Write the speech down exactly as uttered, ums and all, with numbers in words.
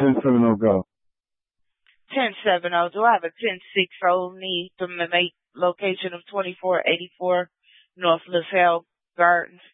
ten seven oh go. ten seven oh. Do I have a ten six oh need from the mate location of twenty-four eighty-four North LaSalle Gardens?